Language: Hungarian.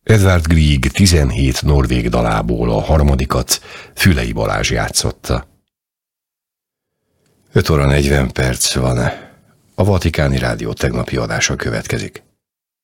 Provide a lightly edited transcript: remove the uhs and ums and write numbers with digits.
Edvard Grieg 17 norvég dalából a harmadikat Fülei Balázs játszotta. 5 óra 40 perc van. A Vatikáni Rádió tegnapi adása következik.